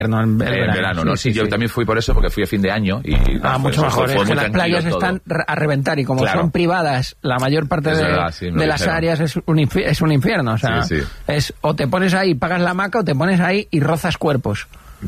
En verano, ¿no? Sí, yo también fui por eso, porque fui a fin de año. Mucho mejor. Es que las playas están a reventar y como son privadas, la mayor parte de las áreas es un infierno. O sea, es o te pones ahí, pagas la hamaca, o te pones ahí y rozas cuerpos.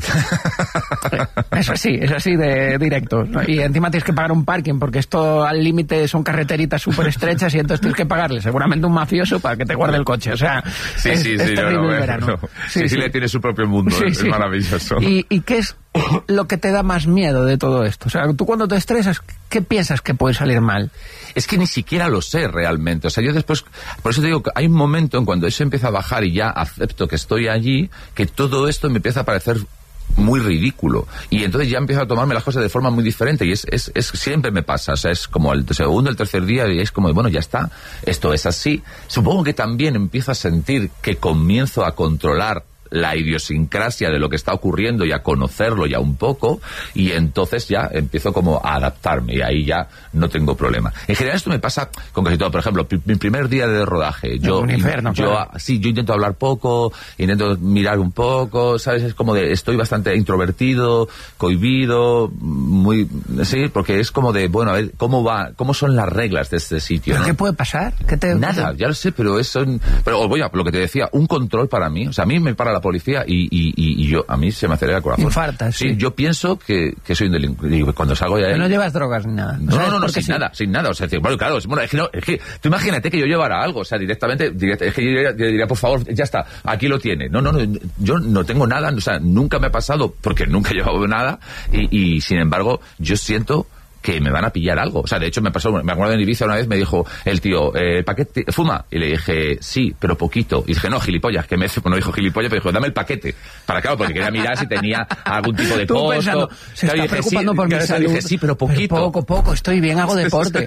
Es así de directo. Y encima tienes que pagar un parking, porque esto al límite son carreteritas súper estrechas y entonces tienes que pagarle seguramente un mafioso para que te guarde el coche. O sea, es terrible el verano. Sicilia tiene su propio mundo, es maravilloso. ¿Y qué es lo que te da más miedo de todo esto? O sea, tú cuando te estresas, ¿qué piensas que puede salir mal? Es que ni siquiera lo sé realmente. O sea, yo después, por eso te digo que hay un momento en cuando eso empieza a bajar y ya acepto que estoy allí, que todo esto me empieza a parecer muy ridículo, y entonces ya empiezo a tomarme las cosas de forma muy diferente, y es siempre me pasa, o sea, es como el segundo, el tercer día, y es como, bueno, ya está, esto es así. Supongo que también empiezo a sentir que comienzo a controlar la idiosincrasia de lo que está ocurriendo y a conocerlo ya un poco, y entonces ya empiezo como a adaptarme, y ahí ya no tengo problema. En general esto me pasa con casi todo. Por ejemplo, mi primer día de rodaje, yo intento hablar poco, intento mirar un poco, ¿sabes? Es como estoy bastante introvertido, cohibido, porque es como de, bueno, a ver, cómo son las reglas de este sitio, ¿no? ¿Qué puede pasar? Nada, ya lo sé, pero voy a lo que te decía, un control para mí, o sea, a mí me para la policía y a mí se me acelera el corazón. Infartas, sí. Yo pienso que soy un delincuente. Cuando salgo de ahí... Pero no llevas drogas ni nada. No, sin nada. O sea, bueno, claro, es que tú imagínate que yo llevara algo, o sea, directamente, es que yo diría, por favor, ya está, aquí lo tiene. No, yo no tengo nada, o sea, nunca me ha pasado, porque nunca he llevado nada, y sin embargo, yo siento que me van a pillar algo. O sea, de hecho me acuerdo en Ibiza una vez, me dijo el tío, ¿paquete fuma? Y le dije, sí, pero poquito. Y dije, no, gilipollas, no dijo gilipollas, pero dijo, dame el paquete. Porque quería mirar si tenía algún tipo de costo. Pensando, se está preocupando por mi salud. Dije, sí, pero poquito. Poco, estoy bien, hago deporte.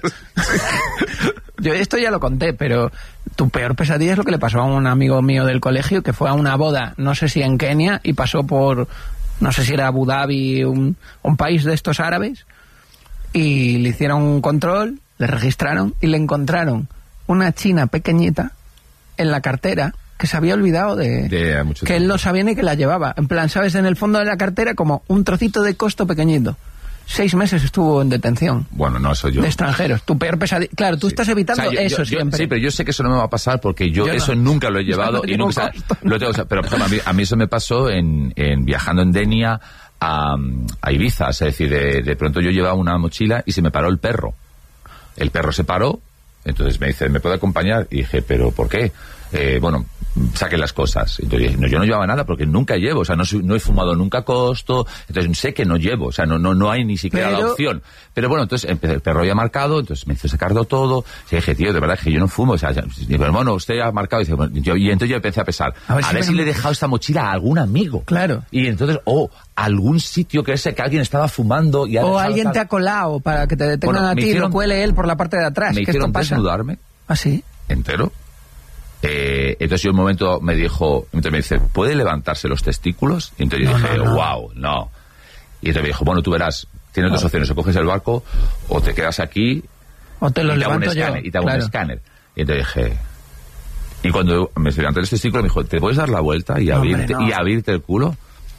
Yo esto ya lo conté, pero tu peor pesadilla es lo que le pasó a un amigo mío del colegio, que fue a una boda, no sé si en Kenia, y pasó por, no sé si era Abu Dhabi, un país de estos árabes, y le hicieron un control, le registraron y le encontraron una china pequeñita en la cartera que se había olvidado que él no sabía ni que la llevaba. En plan, ¿sabes? En el fondo de la cartera como un trocito de costo pequeñito. 6 meses estuvo en detención. Bueno, no, eso yo... De extranjeros. Tu peor pesadilla... Claro, tú estás evitando eso siempre. Sí, pero yo sé que eso no me va a pasar porque yo eso nunca lo he llevado y nunca... Pero por ejemplo, a mí eso me pasó en viajando en Denia a Ibiza, es decir, de pronto yo llevaba una mochila y se me paró el perro. El perro se paró, entonces me dice, ¿me puede acompañar? Y dije, ¿pero por qué? Bueno, saquen las cosas. Entonces dije, no, yo no llevaba nada porque nunca llevo, o sea, no he fumado nunca costo, entonces sé que no llevo, o sea, no hay ni siquiera la opción. Pero bueno, entonces el perro había marcado, entonces me hizo sacarlo todo, y dije, tío, de verdad que yo no fumo, o sea, pero bueno, usted ha marcado, y entonces yo empecé a pensar, a ver si le he dejado esta mochila a algún amigo. Claro. Y entonces, algún sitio que alguien estaba fumando y alguien te ha colado para que te detengan a ti y lo cuele él por la parte de atrás. Me hicieron desnudarme. ¿Ah, sí? Entero. Entonces yo un momento me dice, ¿puede levantarse los testículos? Y entonces yo dije, wow, no. Y entonces me dijo, bueno, tú verás, tienes dos opciones, o coges el barco o te quedas aquí o te lo levanto yo. Y te hago un escáner. Y entonces dije, y cuando me levanté los testículos me dijo, ¿te puedes dar la vuelta y abrirte el culo?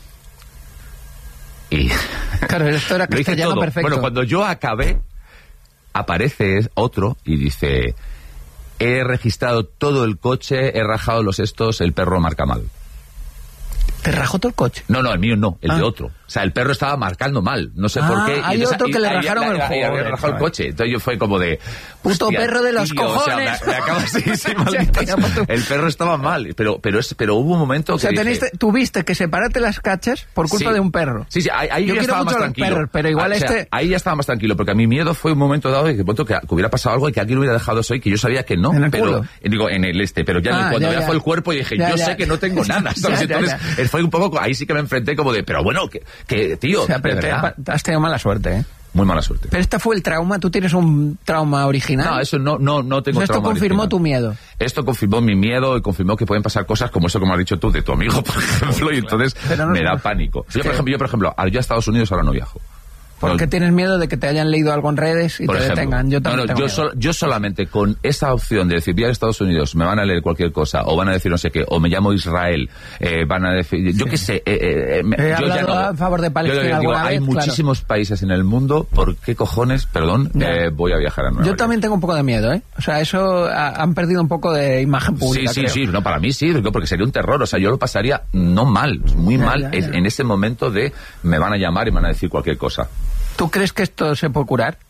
Y claro, esto era castellano perfecto. Bueno, cuando yo acabé, aparece otro y dice, he registrado todo el coche, he rajado los estos, el perro marca mal. ¿Te rajó todo el coche? No, el mío no, el de otro. O sea, el perro estaba marcando mal, no sé por qué. Hay otro que le rajaron el coche. Había rajado el coche. Entonces yo fue como de... Puto perro de los cojones. O sea, me acabo el perro estaba mal, pero hubo un momento que tuviste que separarte las cachas por culpa de un perro. Sí, ahí yo ya estaba más tranquilo. Perros, pero igual ahí ya estaba más tranquilo, porque a mi miedo fue un momento dado que hubiera pasado algo y que alguien hubiera dejado eso y que yo sabía que no. ¿En el culo? Digo, en el pero ya cuando ya fue el cuerpo y dije, yo sé que no tengo nada. Entonces fue un poco, ahí sí que me enfrenté como de, pero bueno, que tío... Has tenido mala suerte, ¿eh? Muy mala suerte. Pero este fue el trauma. ¿Tú tienes un trauma original? No, eso no tengo trauma. Esto confirmó original. Tu miedo. Esto confirmó mi miedo y confirmó que pueden pasar cosas como eso, como has dicho tú, de tu amigo, por ejemplo, y entonces me da pánico. Yo, por ejemplo, yo a Estados Unidos ahora no viajo. ¿Por qué tienes miedo de que te hayan leído algo en redes y te detengan? Yo también tengo miedo. Yo solamente con esa opción de decir, voy a Estados Unidos, me van a leer cualquier cosa, o van a decir no sé qué, o me llamo Israel, van a decir... Yo qué sé... yo ya no, a favor de Palestina alguna vez, hay muchísimos países en el mundo, ¿por qué cojones, voy a viajar a Nueva York? Yo también tengo un poco de miedo, ¿eh? O sea, eso han perdido un poco de imagen pública, Sí, no, para mí sí, porque sería un terror, o sea, yo lo pasaría no mal, muy mal, en ese momento de me van a llamar y me van a decir cualquier cosa. ¿Tú crees que esto se puede curar?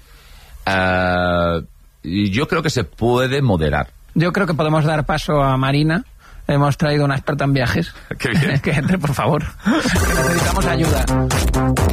Yo creo que se puede moderar. Yo creo que podemos dar paso a Marina. Hemos traído una experta en viajes. Qué bien. Que entre, por favor. Que necesitamos ayuda.